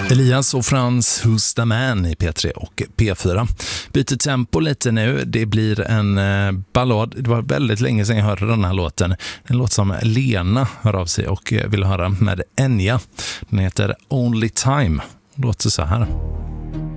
Elias och Frans Who's the Man i P3 och P4. Byter tempo lite nu. Det blir en ballad. Det var väldigt länge sedan jag hörde den här låten. En låt som Lena hör av sig och vill höra med Enya. Den heter Only Time. Låter så här.